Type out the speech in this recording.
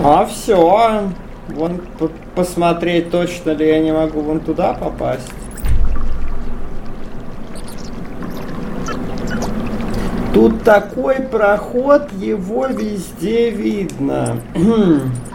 А все. Вон посмотреть, точно ли я не могу вон туда попасть. Тут такой проход, его везде видно.